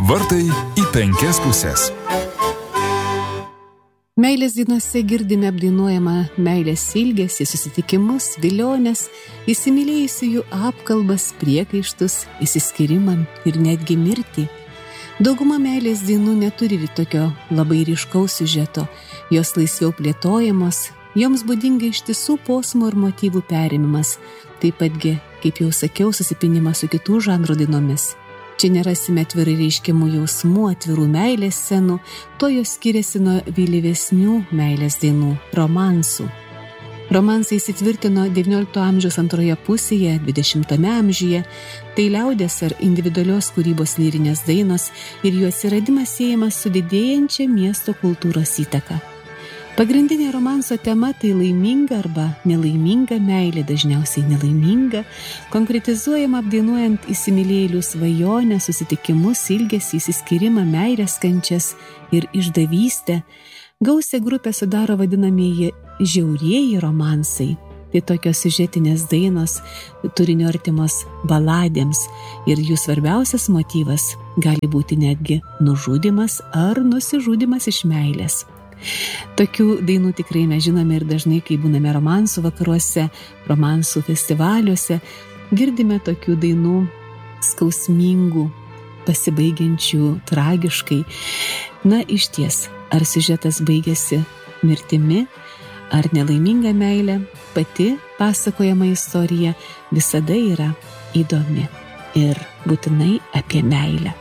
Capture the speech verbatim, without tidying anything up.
Vartai į penkias pusės. Meilės dainose girdime apdainuojamą meilės ilgesį, susitikimus, viliones, įsimylėjusiųjų apkalbas, priekaištus, išsiskyrimą ir netgi mirtį. Dauguma meilės dainų neturi tokio labai ryškaus siužeto, jos laisviau plėtojamos, joms būdinga ištisų posmų ir motyvų perėmimas, taip patgi, kaip jau sakiau, susipinimas su kitų žanrų dainomis. Čia nerasime atvirai reiškiamų jausmų, atvirų meilės scenų, to jos skiriasi nuo vėlyvesnių meilės dainų, romansų. Romansai įsitvirtino devyniolikto amžiaus antroje pusėje, dvidešimtame amžiuje, tai liaudies ar individualios kūrybos lyrinės dainos ir jų atsiradimas siejamas su didėjančia miesto kultūros įtaka. Pagrindinė romanso tema tai laiminga arba nelaiminga meilė, dažniausiai nelaiminga, konkretizuojama apdainuojant įsimylėjėlių svajonę, susitikimus, ilgesį, išsiskyrimą, meilės kančias ir išdavystę. Gausią grupę sudaro vadinamieji žiaurieji romansai. Tai tokios siužetinės dainos, turinio artimos baladėms ir jų svarbiausias motyvas gali būti netgi nužudymas ar nusižudymas iš meilės. Tokių dainų tikrai mes žinome ir dažnai, kai būname romansų vakaruose, romansų festivaliuose, girdime tokių dainų skausmingų, pasibaigiančių tragiškai. Na, išties, ar siužetas baigėsi mirtimi, ar nelaiminga meilė, pati pasakojama istorija visada yra įdomi ir būtinai apie meilę.